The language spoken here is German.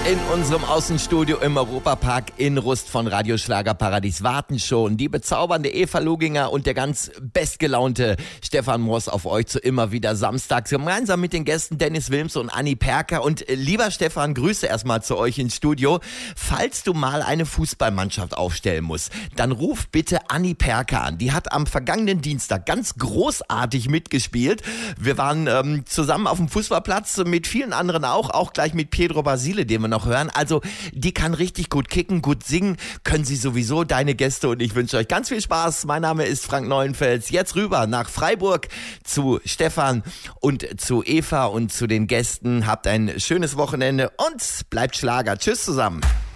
In unserem Außenstudio im Europapark in Rust von Radio Schlagerparadies warten schon die bezaubernde Eva Luginger und der ganz bestgelaunte Stefan Moss auf euch zu immer wieder samstags, gemeinsam mit den Gästen Dennis Wilms und Anni Perker. Und lieber Stefan, Grüße erstmal zu euch ins Studio. Falls du mal eine Fußballmannschaft aufstellen musst, dann ruf bitte Anni Perker an. Die hat am vergangenen Dienstag ganz großartig mitgespielt. Wir waren zusammen auf dem Fußballplatz mit vielen anderen auch gleich mit Pedro Basile, den wir noch hören. Also die kann richtig gut kicken, gut singen, können sie sowieso, deine Gäste, und ich wünsche euch ganz viel Spaß. Mein Name ist Frank Neuenfels. Jetzt rüber nach Freiburg zu Stefan und zu Eva und zu den Gästen. Habt ein schönes Wochenende und bleibt Schlager. Tschüss zusammen.